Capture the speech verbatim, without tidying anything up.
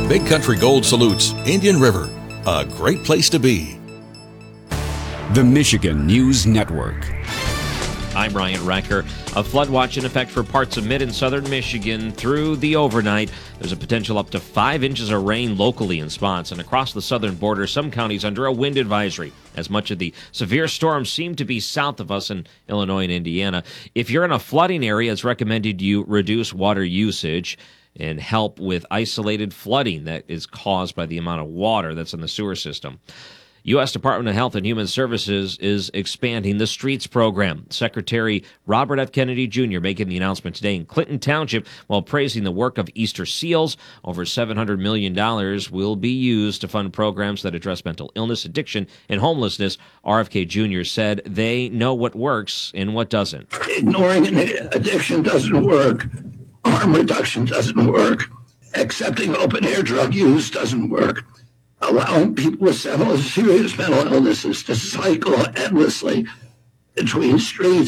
Big Country Gold salutes Indian River, a great place to be. The Michigan News Network. I'm Ryan Recker. A flood watch in effect for parts of mid and southern Michigan through the overnight. There's a potential up to five inches of rain locally in spots, and across the southern border, some counties under a wind advisory, as much of the severe storms seem to be south of us in Illinois and Indiana. If you're in a flooding area, it's recommended you reduce water usage and help with isolated flooding that is caused by the amount of water that's in the sewer system. U S Department of Health and Human Services is expanding the STREETS program. Secretary Robert F. Kennedy Junior making the announcement today in Clinton Township while praising the work of Easter SEALs. Over seven hundred million dollars will be used to fund programs that address mental illness, addiction, and homelessness. R F K Junior said they know what works and what doesn't. Ignoring addiction doesn't work. Harm reduction doesn't work. Accepting open-air drug use doesn't work. Allowing people with several serious mental illnesses to cycle endlessly between streets